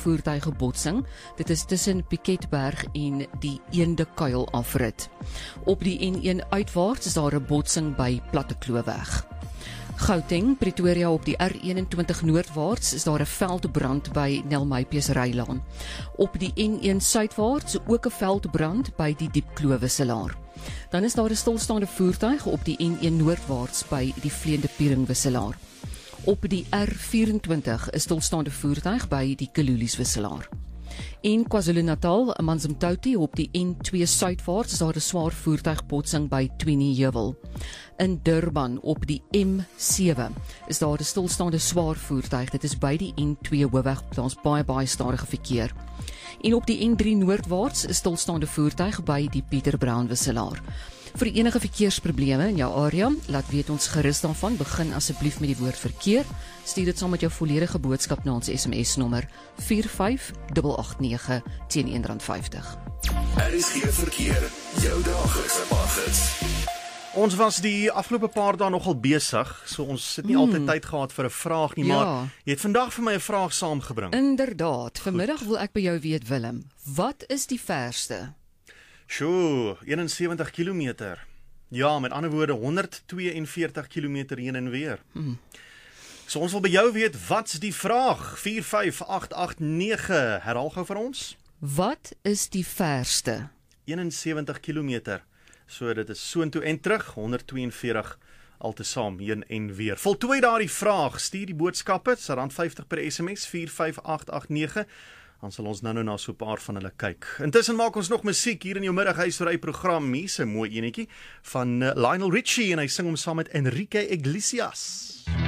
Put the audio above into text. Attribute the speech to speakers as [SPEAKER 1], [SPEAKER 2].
[SPEAKER 1] voertuie botsing. Dit is tussen Piketberg en die Eendekuil afrit. Op die N1 uitwaarts is daar 'n botsing by Plattekloof. Gauteng, Pretoria op die R21 noordwaarts is daar 'n veldbrand by Nelmypies Rylaan. Op die N1 suidwaarts ook 'n veldbrand by die Diepkloof-wisselaar. Dan is daar 'n stilstaande voertuig op die N1 noordwaarts by die Vleende Piering-wisselaar. Op die R24 is stilstaande voertuig by die Kalulies-wisselaar. In KwaZulu-Natal, Amanzimtoti op die N2 suidwaarts is daar 'n swaar voertuigbotsing by Tweenie-Heuwel. In Durban op die M7 is daar 'n stilstaande swaar voertuig. Dit is by die N2 hoofweg, daar's baie stadige verkeer. En op die N3 noordwaarts is stilstaande voertuig by die Pieter Brown wisselaar. Vir enige verkeersprobleme in jou area, laat weet ons gerus daarvan. Begin asseblief met die woord verkeer. Stuur dit saam met jou volledige boodskap na ons SMS nommer 45889 teen R1.50.
[SPEAKER 2] RSG Verkeer, jou daglikse paggids.
[SPEAKER 3] Ons was die afgelope paar dae nogal besig, so ons het nie altyd tyd gehad vir 'n vraag nie, maar jy het vandag vir my 'n vraag saamgebring.
[SPEAKER 1] Inderdaad, vanmiddag wil ek by jou weet, Willem, wat is die verste?
[SPEAKER 3] Sjoe, 71 kilometer. Ja, met ander woorde 142 kilometer heen en weer. So ons wil by jou weet, wat's die vraag? 45889, herhaal gou vir ons.
[SPEAKER 1] Wat is die verste?
[SPEAKER 3] 71 kilometer. So dit is soontoe en terug, 142 altesaam heen en weer. Voltooi daardie vraag, stuur die boodskappe, dis R50 per SMS 45889. Dan sal ons nou na so 'n paar van hulle kyk. Intussen maak ons nog musiek hier in jou middaghuisry program. Hier's 'n mooi enetjie van Lionel Richie en hy sing hom saam met Enrique Iglesias.